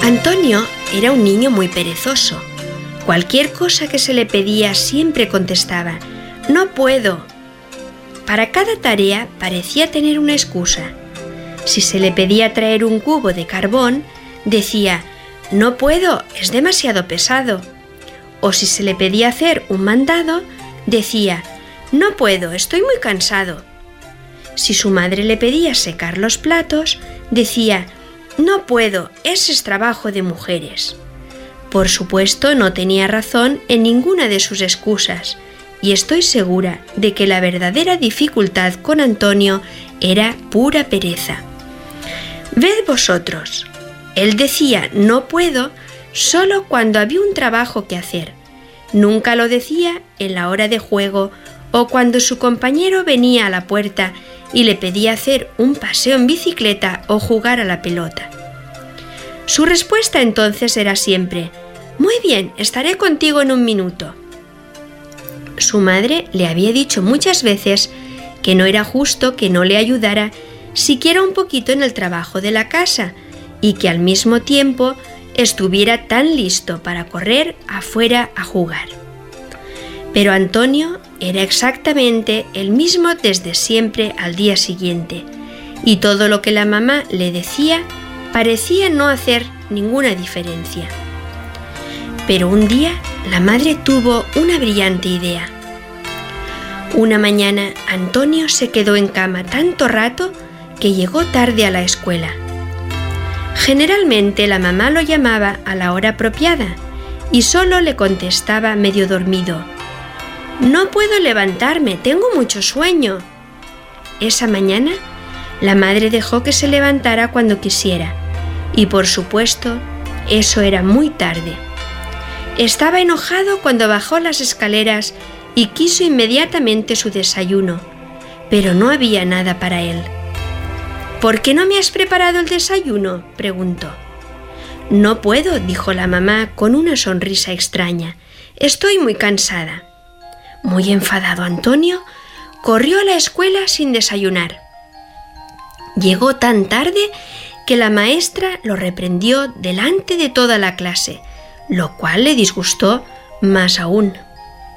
Antonio era un niño muy perezoso. Cualquier cosa que se le pedía siempre contestaba: «No puedo». Para cada tarea parecía tener una excusa. Si se le pedía traer un cubo de carbón, decía: «No puedo, es demasiado pesado». O si se le pedía hacer un mandado, decía: «No puedo, estoy muy cansado». Si su madre le pedía secar los platos, decía: «No puedo, ese es trabajo de mujeres». Por supuesto, no tenía razón en ninguna de sus excusas, y estoy segura de que la verdadera dificultad con Antonio era pura pereza. Ved vosotros, él decía «no puedo» solo cuando había un trabajo que hacer. Nunca lo decía en la hora de juego o cuando su compañero venía a la puerta y le pedía hacer un paseo en bicicleta o jugar a la pelota. Su respuesta entonces era siempre: «Muy bien, estaré contigo en un minuto». Su madre le había dicho muchas veces que no era justo que no le ayudara siquiera un poquito en el trabajo de la casa y que al mismo tiempo estuviera tan listo para correr afuera a jugar. Pero Antonio era exactamente el mismo desde siempre al día siguiente, y todo lo que la mamá le decía parecía no hacer ninguna diferencia. Pero un día la madre tuvo una brillante idea. Una mañana Antonio se quedó en cama tanto rato que llegó tarde a la escuela. Generalmente la mamá lo llamaba a la hora apropiada y solo le contestaba medio dormido: «No puedo levantarme, tengo mucho sueño». Esa mañana la madre dejó que se levantara cuando quisiera y, por supuesto, eso era muy tarde. Estaba enojado cuando bajó las escaleras y quiso inmediatamente su desayuno, pero no había nada para él. «¿Por qué no me has preparado el desayuno?», preguntó. «No puedo», dijo la mamá con una sonrisa extraña. «Estoy muy cansada». Muy enfadado, Antonio corrió a la escuela sin desayunar. Llegó tan tarde que la maestra lo reprendió delante de toda la clase, lo cual le disgustó más aún.